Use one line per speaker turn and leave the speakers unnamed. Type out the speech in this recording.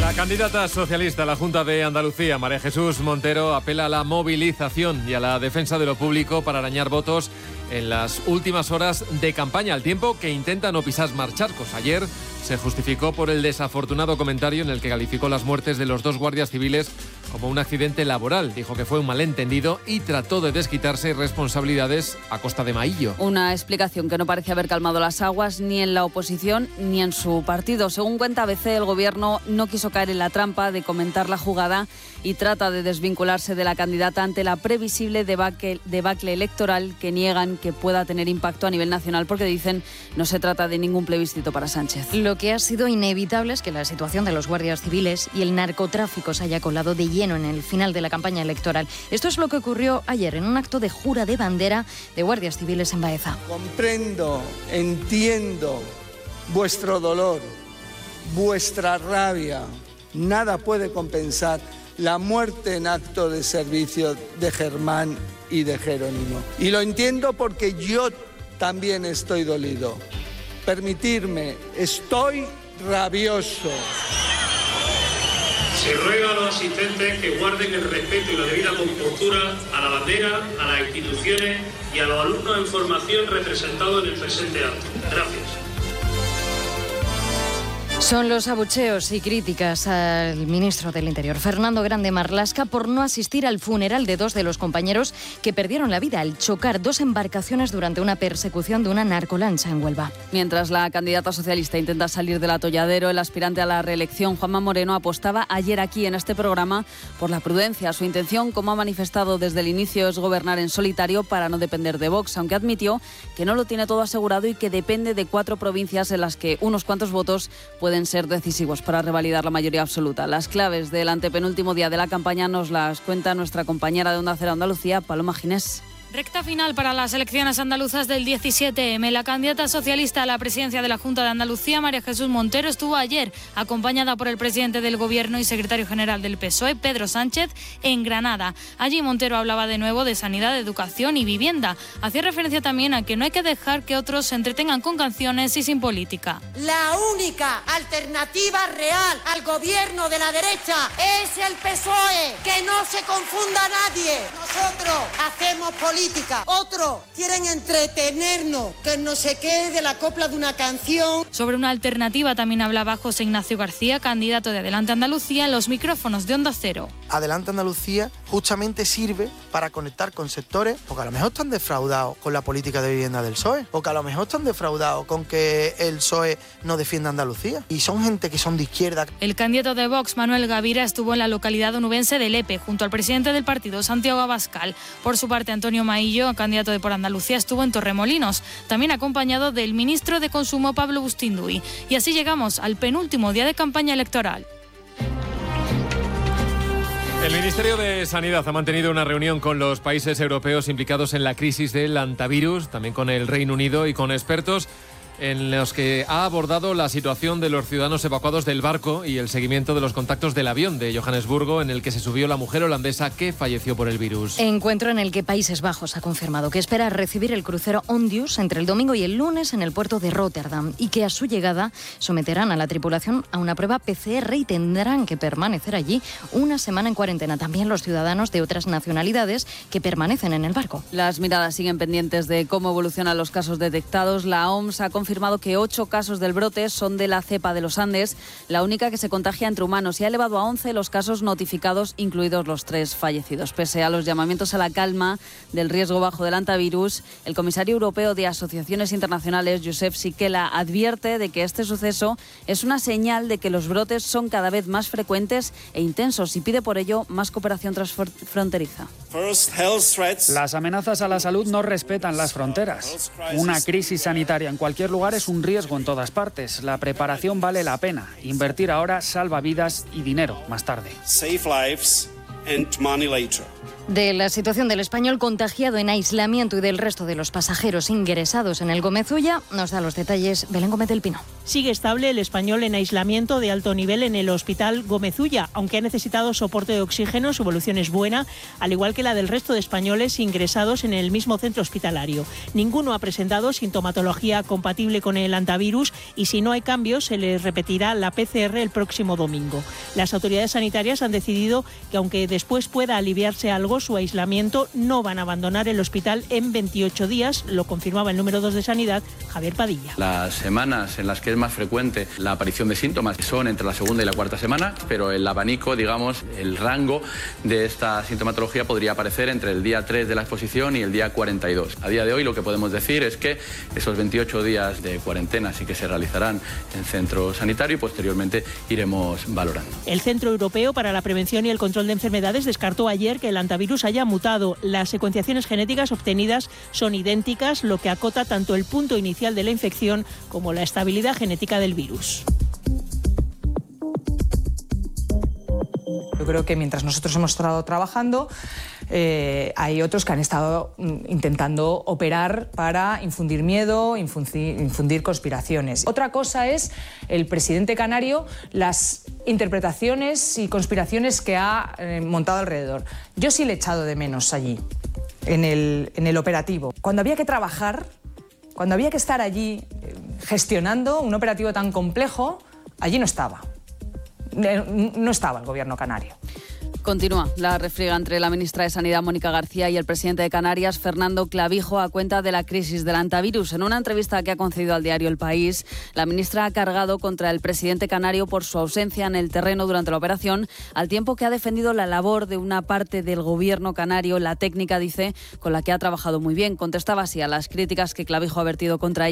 La candidata socialista a la Junta de Andalucía, María Jesús Montero, apela a la movilización y a la defensa de lo público para arañar votos en las últimas horas de campaña, al tiempo que intenta no pisar charcos. Ayer se justificó por el desafortunado comentario en el que calificó las muertes de los 2 guardias civiles como un accidente laboral. Dijo que fue un malentendido y trató de desquitarse responsabilidades a costa de Maillo.
Una explicación que no parece haber calmado las aguas ni en la oposición ni en su partido. Según cuenta ABC, el gobierno no quiso caer en la trampa de comentar la jugada y trata de desvincularse de la candidata ante la previsible debacle electoral que niegan que pueda tener impacto a nivel nacional, porque dicen no se trata de ningún plebiscito para Sánchez.
Lo que ha sido inevitable es que la situación de los guardias civiles y el narcotráfico se haya colado de lleno en el final de la campaña electoral. Esto es lo que ocurrió ayer en un acto de jura de bandera de guardias civiles en Baeza.
Comprendo, entiendo vuestro dolor, vuestra rabia. Nada puede compensar la muerte en acto de servicio de Germán y de Jerónimo. Y lo entiendo porque yo también estoy dolido. Permitirme, estoy rabioso.
Se ruega a los asistentes que guarden el respeto y la debida compostura a la bandera, a las instituciones y a los alumnos en formación representados en el presente acto. Gracias.
Son los abucheos y críticas al ministro del Interior, Fernando Grande Marlaska, por no asistir al funeral de 2 de los compañeros que perdieron la vida al chocar 2 embarcaciones durante una persecución de una narcolancha en Huelva.
Mientras la candidata socialista intenta salir del atolladero, el aspirante a la reelección, Juanma Moreno, apostaba ayer aquí en este programa por la prudencia. Su intención, como ha manifestado desde el inicio, es gobernar en solitario para no depender de Vox, aunque admitió que no lo tiene todo asegurado y que depende de 4 provincias en las que unos cuantos votos pueden ser decisivos para revalidar la mayoría absoluta. Las claves del antepenúltimo día de la campaña nos las cuenta nuestra compañera de Onda Cero Andalucía, Paloma Ginés.
Recta final para las elecciones andaluzas del 17M. La candidata socialista a la presidencia de la Junta de Andalucía, María Jesús Montero, estuvo ayer acompañada por el presidente del Gobierno y secretario general del PSOE, Pedro Sánchez, en Granada. Allí Montero hablaba de nuevo de sanidad, educación y vivienda. Hacía referencia también a que no hay que dejar que otros se entretengan con canciones y sin política.
La única alternativa real al gobierno de la derecha es el PSOE. Que no se confunda nadie. Nosotros hacemos política. Otros quieren entretenernos, que no se quede de la copla de una canción.
Sobre una alternativa también hablaba José Ignacio García, candidato de Adelante Andalucía, en los micrófonos de Onda Cero.
Adelante Andalucía justamente sirve para conectar con sectores, porque a lo mejor están defraudados con la política de vivienda del PSOE, o que a lo mejor están defraudados con que el PSOE no defienda Andalucía. Y son gente que son de izquierda.
El candidato de Vox, Manuel Gavira, estuvo en la localidad onubense de Lepe, junto al presidente del partido, Santiago Abascal. Por su parte, Antonio Maillo, candidato de Por Andalucía, estuvo en Torremolinos, también acompañado del ministro de Consumo, Pablo Bustinduy. Y así llegamos al penúltimo día de campaña electoral.
El Ministerio de Sanidad ha mantenido una reunión con los países europeos implicados en la crisis del hantavirus, también con el Reino Unido y con expertos, en los que ha abordado la situación de los ciudadanos evacuados del barco y el seguimiento de los contactos del avión de Johannesburgo en el que se subió la mujer holandesa que falleció por el virus.
Encuentro en el que Países Bajos ha confirmado que espera recibir el crucero Ondius entre el domingo y el lunes en el puerto de Rotterdam y que a su llegada someterán a la tripulación a una prueba PCR y tendrán que permanecer allí una semana en cuarentena. También los ciudadanos de otras nacionalidades que permanecen en el barco.
Las miradas siguen pendientes de cómo evolucionan los casos detectados. La OMS ha confirmado que 8 casos del brote son de la cepa de los Andes, la única que se contagia entre humanos, y ha elevado a 11 los casos notificados, incluidos los 3 fallecidos. Pese a los llamamientos a la calma del riesgo bajo del hantavirus, el comisario europeo de Asociaciones Internacionales, Josep Sikela, advierte de que este suceso es una señal de que los brotes son cada vez más frecuentes e intensos y pide por ello más cooperación transfronteriza.
Las amenazas a la salud no respetan las fronteras. Una crisis sanitaria en cualquier lugar es un riesgo en todas partes. La preparación vale la pena. Invertir ahora salva vidas y dinero más tarde.
De la situación del español contagiado en aislamiento y del resto de los pasajeros ingresados en el Gómez Ulla, nos da los detalles Belén Gómez del Pino.
Sigue estable el español en aislamiento de alto nivel en el Hospital Gómez Ulla, aunque ha necesitado soporte de oxígeno, su evolución es buena, al igual que la del resto de españoles ingresados en el mismo centro hospitalario. Ninguno ha presentado sintomatología compatible con el antivirus y si no hay cambios se les repetirá la PCR el próximo domingo. Las autoridades sanitarias han decidido que aunque después pueda aliviarse algo su aislamiento, no van a abandonar el hospital en 28 días, lo confirmaba el número 2 de Sanidad, Javier Padilla.
Las semanas en las que es más frecuente la aparición de síntomas son entre la segunda y la cuarta semana, pero el abanico, digamos, el rango de esta sintomatología podría aparecer entre el día 3 de la exposición y el día 42. A día de hoy lo que podemos decir es que esos 28 días de cuarentena sí que se realizarán en centro sanitario y posteriormente iremos valorando.
El Centro Europeo para la Prevención y el Control de Enfermedades descartó ayer que el antivirus haya mutado. Las secuenciaciones genéticas obtenidas son idénticas, lo que acota tanto el punto inicial de la infección como la estabilidad genética del virus.
Yo creo que mientras nosotros hemos estado trabajando, hay otros que han estado intentando operar para infundir miedo, infundir conspiraciones. Otra cosa es el presidente canario, las interpretaciones y conspiraciones que ha montado alrededor. Yo sí le he echado de menos allí, en el operativo. Cuando había que trabajar, cuando había que estar allí gestionando un operativo tan complejo, allí no estaba. No estaba el gobierno canario.
Continúa la refriega entre la ministra de Sanidad, Mónica García, y el presidente de Canarias, Fernando Clavijo, a cuenta de la crisis del antivirus. En una entrevista que ha concedido al diario El País, la ministra ha cargado contra el presidente canario por su ausencia en el terreno durante la operación, al tiempo que ha defendido la labor de una parte del gobierno canario, la técnica, dice, con la que ha trabajado muy bien. Contestaba así a las críticas que Clavijo ha vertido contra ella.